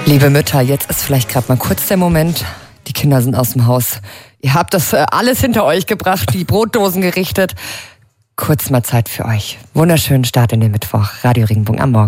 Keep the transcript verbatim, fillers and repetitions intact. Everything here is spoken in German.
Liebe Mütter, jetzt ist vielleicht gerade mal kurz der Moment. Die Kinder sind aus dem Haus. Ihr habt das äh, alles hinter euch gebracht, die Brotdosen gerichtet. Kurz mal Zeit für euch. Wunderschönen Start in den Mittwoch. Radio Regenbogen am Morgen.